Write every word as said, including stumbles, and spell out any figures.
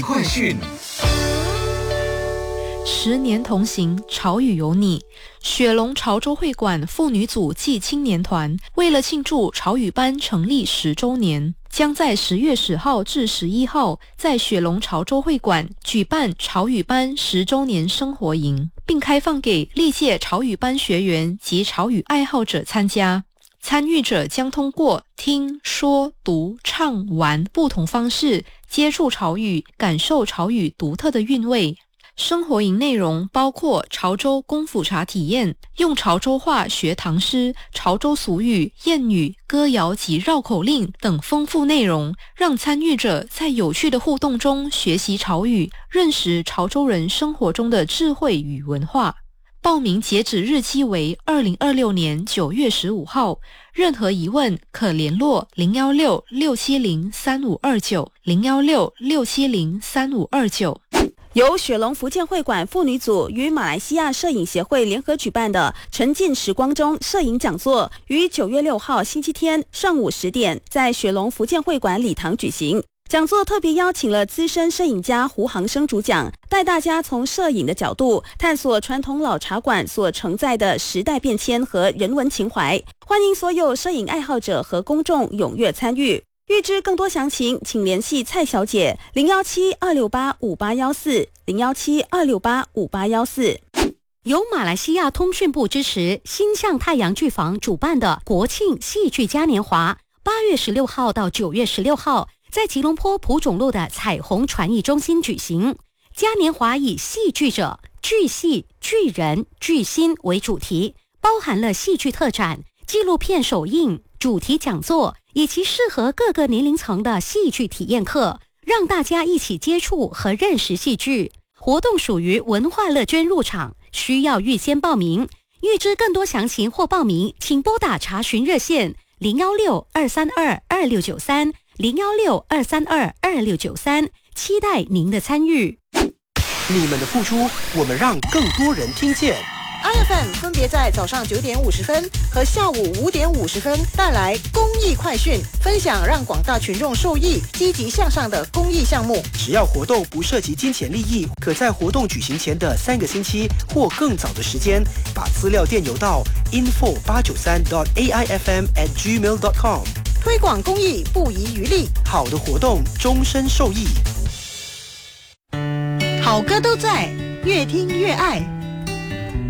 快讯。 十年同行，潮语有你。雪隆潮州会馆妇女组暨青年团为了庆祝潮语班成立十周年，将在十月十号至十一号在雪隆潮州会馆举办潮语班十周年生活营，并开放给历届潮语班学员及潮语爱好者参加。参与者将通过听、说、读、唱、玩不同方式接触潮语，感受潮语独特的韵味。生活营内容包括潮州功夫茶体验，用潮州话学唐诗、潮州俗语、谚语、歌谣及绕口令等丰富内容，让参与者在有趣的互动中学习潮语，认识潮州人生活中的智慧与文化。报名截止日期为二零二六年九月十五号，任何疑问可联络零一六六七零三五二九 零一六六七零三五二九。 由雪隆福建会馆妇女组与马来西亚摄影协会联合举办的沉浸时光中摄影讲座，于九月六号星期天上午十点在雪隆福建会馆礼堂举行。讲座特别邀请了资深摄影家胡航生主讲，带大家从摄影的角度探索传统老茶馆所承载的时代变迁和人文情怀，欢迎所有摄影爱好者和公众踊跃参与。预知更多详情，请联系蔡小姐零一七二六八五八一四 零一七二六八五八一四。 由马来西亚通讯部支持，星象太阳剧坊主办的国庆戏剧嘉年华，八月十六号到九月十六号在吉隆坡蒲种路的彩虹传艺中心举行。嘉年华以戏剧者、剧戏、剧人、剧心为主题，包含了戏剧特展、纪录片首映、主题讲座以及适合各个年龄层的戏剧体验课，让大家一起接触和认识戏剧。活动属于文化乐捐入场，需要预先报名。预知更多详情或报名，请拨打查询热线零一六二三二二六九三 零一六二三二二六九三，期待您的参与。 你们的付出，我们让更多人听见。 I F M 分别在早上九点五十分和下午五点五十分带来公益快讯，分享让广大群众受益、积极向上的公益项目。 只要活动不涉及金钱利益，可在活动举行前的三个星期或更早的时间，把资料电邮到 info 八九三 dot a i f m at gmail dot com。 推广公益不遗余力， 好的活动终身受益。 好歌都在，越听越爱。